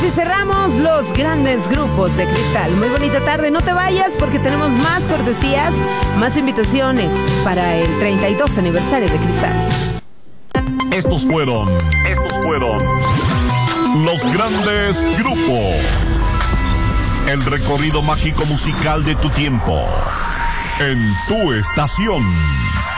así cerramos los grandes grupos de Cristal. Muy bonita tarde, no te vayas porque tenemos más cortesías, más invitaciones para el 32 aniversario de Cristal. Estos fueron los grandes grupos. El recorrido mágico musical de tu tiempo. En tu estación.